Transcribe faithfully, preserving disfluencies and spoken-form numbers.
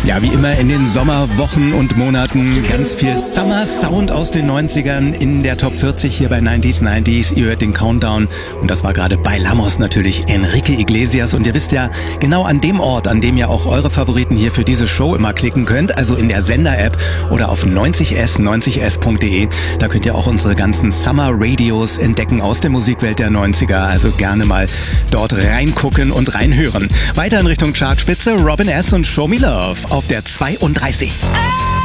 Ja, wie immer in den Sommerwochen und Monaten ganz viel Summer Sound aus den neunzigern in der Top vierzig hier bei neunzig neunzig. Ihr hört den Countdown und das war gerade Bailamos natürlich Enrique Iglesias. Und ihr wisst ja, genau an dem Ort, an dem ihr auch eure Favoriten hier für diese Show immer klicken könnt, also in der Sender-App oder auf neunzig s neunzig s punkt de, da könnt ihr auch unsere ganzen Summer Radios entdecken aus der Musikwelt der neunziger. Also gerne mal dort reingucken und reinhören. Weiter in Richtung Chartspitze, Robin S. und Show Me Love auf der zweiunddreißig.